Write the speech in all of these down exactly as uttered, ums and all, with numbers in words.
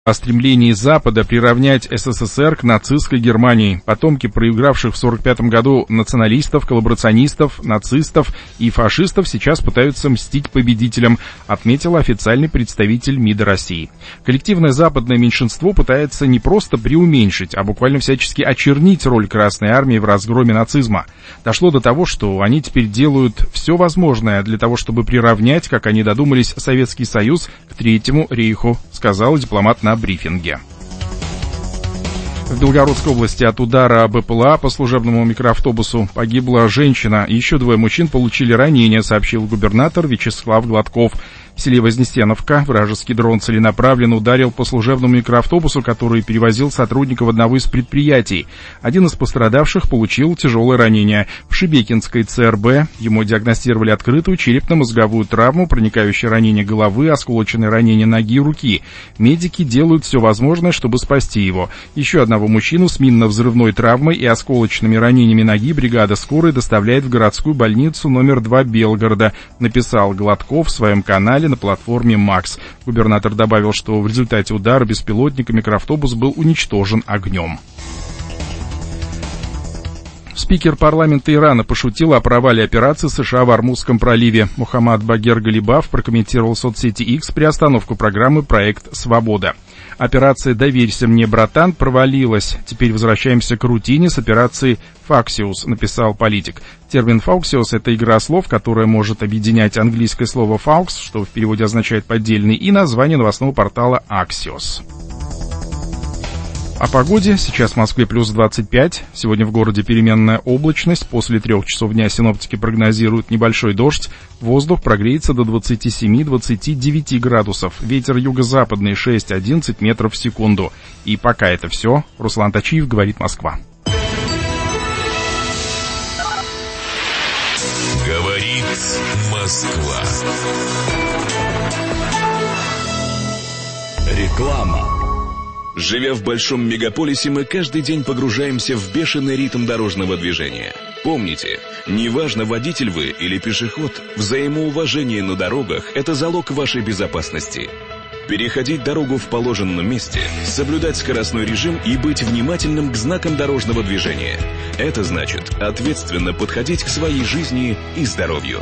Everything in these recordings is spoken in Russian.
о стремлении Запада приравнять СССР к нацистской Германии. Потомки проигравших в сорок пятом году националистов, коллаборационистов, нацистов и фашистов сейчас пытаются мстить победителям, отметил официальный представитель МИДа России. Коллективное западное меньшинство пытается не просто преуменьшить, а буквально всячески очернить роль Красной Армии в разгроме нацизма. Дошло до того, что они теперь делают все возможное для того, чтобы приравнять, как они додумались, Советский Союз к Третьему рейху, сказал дипломат на брифинге. В Белгородской области от удара БПЛА по служебному микроавтобусу погибла женщина, и еще двое мужчин получили ранения, сообщил губернатор Вячеслав Гладков. В селе Вознесеновка вражеский дрон целенаправленно ударил по служебному микроавтобусу, который перевозил сотрудников одного из предприятий. Один из пострадавших получил тяжелое ранение. В Шебекинской ЦРБ ему диагностировали открытую черепно-мозговую травму, проникающее ранение головы, осколочное ранение ноги и руки. Медики делают все возможное, чтобы спасти его. Еще одного мужчину с минно-взрывной травмой и осколочными ранениями ноги бригада скорой доставляет в городскую больницу номер два Белгорода, написал Гладков в своем канале на платформе Макс. Губернатор добавил, что в результате удара беспилотника микроавтобус был уничтожен огнем. Спикер парламента Ирана пошутил о провале операции США в Ормузском проливе. Мухаммад Багер Галибаф прокомментировал в соцсети X приостановку программы «Проект Свобода». Операция «Доверься мне, братан» провалилась. Теперь возвращаемся к рутине с операцией «Факсиус», написал политик. Термин «фауксиус» — это игра слов, которая может объединять английское слово «фаукс», что в переводе означает «поддельный», и название новостного портала «Аксиос». О погоде. Сейчас в Москве плюс двадцать пять. Сегодня в городе переменная облачность. После трех часов дня синоптики прогнозируют небольшой дождь. Воздух прогреется до двадцати семи — двадцати девяти градусов. Ветер юго-западный шесть — одиннадцать метров в секунду. И пока это все. Руслан Тачиев, говорит Москва. Говорит Москва. Реклама. Живя в большом мегаполисе, мы каждый день погружаемся в бешеный ритм дорожного движения. Помните, неважно, водитель вы или пешеход, взаимоуважение на дорогах – это залог вашей безопасности. Переходить дорогу в положенном месте, соблюдать скоростной режим и быть внимательным к знакам дорожного движения – это значит ответственно подходить к своей жизни и здоровью.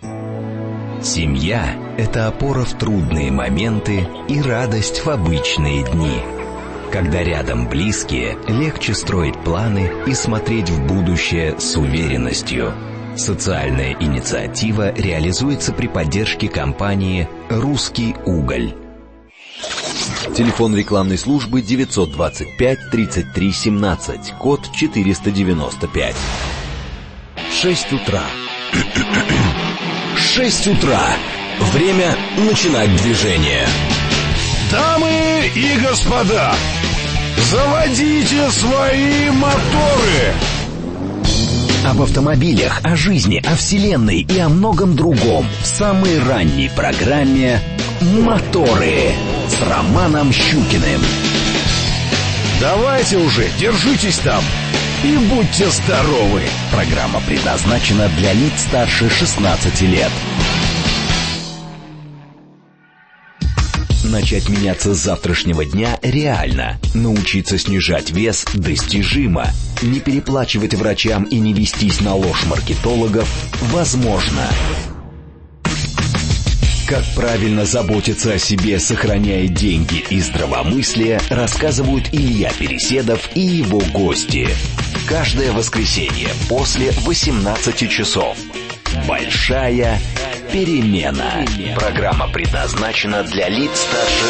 Семья – это опора в трудные моменты и радость в обычные дни. Когда рядом близкие, легче строить планы и смотреть в будущее с уверенностью. Социальная инициатива реализуется при поддержке компании «Русский уголь». Телефон рекламной службы девятьсот двадцать пять тридцать три семнадцать, код четыреста девяносто пять. Шесть утра. Шесть утра. Время начинать движение. Дамы и господа, заводите свои моторы! Об автомобилях, о жизни, о вселенной и о многом другом в самой ранней программе «Моторы» с Романом Щукиным. Давайте уже, держитесь там и будьте здоровы! Программа предназначена для лиц старше шестнадцати лет. Начать меняться с завтрашнего дня реально. Научиться снижать вес достижимо. Не переплачивать врачам и не вестись на ложь маркетологов возможно. Как правильно заботиться о себе, сохраняя деньги и здравомыслие, рассказывают Илья Переседов и его гости. Каждое воскресенье после восемнадцати часов. Большая перемена. Программа предназначена для лиц старше